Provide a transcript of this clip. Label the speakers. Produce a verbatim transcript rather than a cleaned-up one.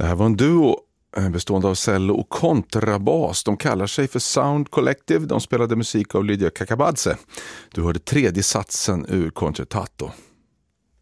Speaker 1: Det här var en duo bestående av cello och kontrabas. De kallar sig för Sound Collective. De spelade musik av Lydia Kakabadze. Du hörde tredje satsen ur Concertato.